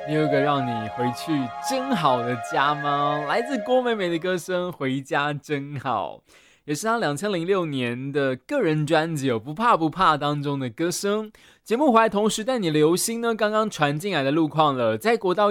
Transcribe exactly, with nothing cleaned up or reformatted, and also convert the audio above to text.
你有个让你回去真好的家吗？来自郭美美的歌声《回家真好》，也是她二零零六年的个人专辑《不怕不怕》当中的歌声。节目回来同时带你留心呢，刚刚传进来的路况了，在国道